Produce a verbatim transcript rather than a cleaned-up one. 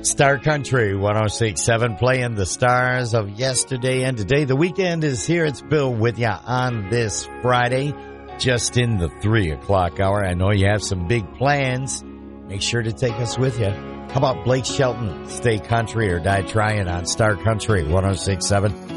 Star Country one oh six point seven, playing the stars of yesterday and today. The weekend is here. It's Bill with you on this Friday, just in the three o'clock hour. I know you have some big plans. Make sure to take us with you. How about Blake Shelton, Stay Country or Die Trying on Star Country one oh six point seven?